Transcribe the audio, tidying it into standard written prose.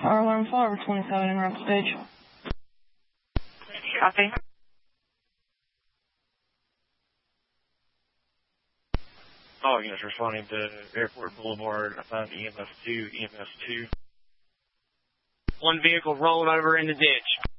Our alarm 527 en route stage. Copy. All units responding to Airport Boulevard, assigned EMS 2, EMS 2. One vehicle rolling over in the ditch.